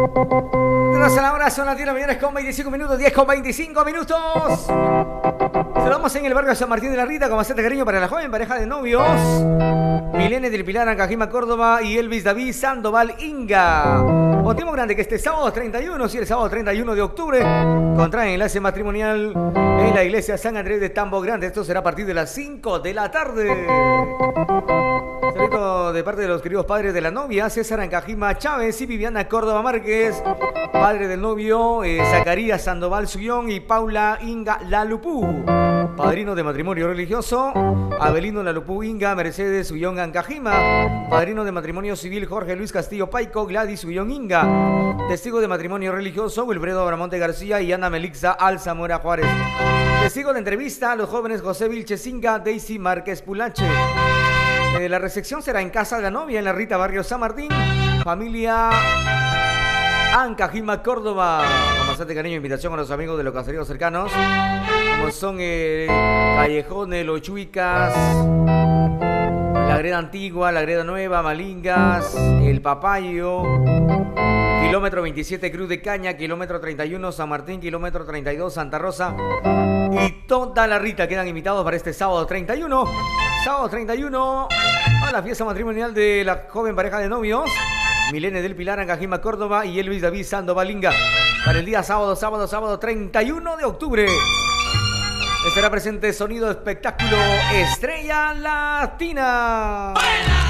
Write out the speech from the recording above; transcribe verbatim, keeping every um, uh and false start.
Tras a la hora son las diez de la mañana con veinticinco minutos, diez con veinticinco minutos. Saludamos en el barrio San Martín de la Rita con bastante cariño para la joven pareja de novios Milene del Pilar, Ancajima, Córdoba y Elvis David Sandoval Inga. Motivo grande que este sábado treinta y uno, sí, el sábado treinta y uno de octubre, contraen enlace matrimonial en la iglesia San Andrés de Tambo Grande. Esto será a partir de las cinco de la tarde. Saludo de parte de los queridos padres de la novia, César Ancajima Chávez y Viviana Córdoba Márquez. Padre del novio, eh, Zacarías Sandoval Suyón y Paula Inga Lalupú. Padrino de matrimonio religioso, Abelino Lalupú Inga Mercedes Suyón Ancajima. Padrino de matrimonio civil, Jorge Luis Castillo Paico Gladys Suyón Inga. Testigo de matrimonio religioso, Wilfredo Abramonte García y Ana Melixa Alzamora Juárez. Testigo de entrevista, los jóvenes José Vilches Inga, Daisy Márquez Pulache. Eh, la recepción será en casa de la novia en la Rita, barrio San Martín. Familia Ancajima, Córdoba. Con bastante cariño, invitación a los amigos de los caseríos cercanos, como son eh, Callejones, Los Chuicas, La Greda Antigua, La Greda Nueva, Malingas, El Papayo, kilómetro veintisiete Cruz de Caña, kilómetro treinta y uno San Martín, kilómetro treinta y dos Santa Rosa y toda la Rita. Quedan invitados para este sábado treinta y uno. Sábado treinta y uno a la fiesta matrimonial de la joven pareja de novios Milene del Pilar, Ancajima, Córdoba y Elvis David Sandoval Inga. Para el día sábado, sábado, sábado treinta y uno de octubre estará presente Sonido Espectáculo Estrella Latina.